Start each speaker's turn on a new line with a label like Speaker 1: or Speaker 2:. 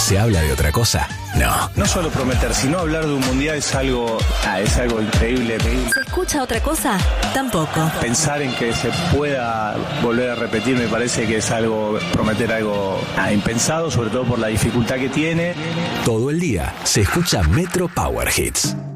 Speaker 1: se habla de otra cosa,
Speaker 2: No solo prometer, sino hablar de un mundial es algo increíble.
Speaker 3: ¿Se escucha otra cosa? Tampoco.
Speaker 2: Pensar en que se pueda volver a repetir me parece que es prometer algo impensado, sobre todo por la dificultad que tiene.
Speaker 1: Todo el día se escucha Metro Power Hits.